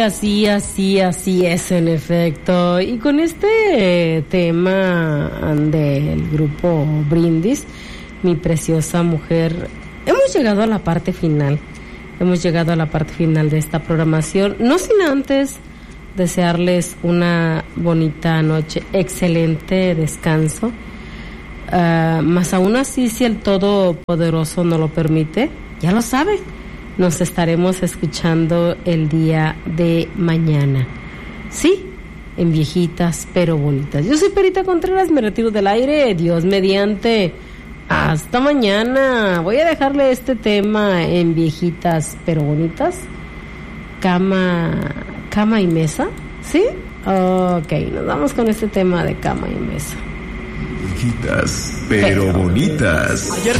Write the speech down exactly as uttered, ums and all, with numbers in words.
así, así, así es en efecto. Y con este tema del grupo Brindis, mi preciosa mujer, hemos llegado a la parte final. Hemos llegado a la parte final de esta programación. No sin antes desearles una bonita noche, excelente descanso. Uh, más aún así, si el Todopoderoso no lo permite, ya lo sabe, nos estaremos escuchando el día de mañana. Sí, en Viejitas pero Bonitas. Yo soy Perita Contreras, me retiro del aire, Dios mediante. Hasta mañana. Voy a dejarle este tema en Viejitas pero Bonitas. Cama, cama y mesa, ¿sí? Ok, nos vamos con este tema de cama y mesa. Viejitas pero bonitas. Ayer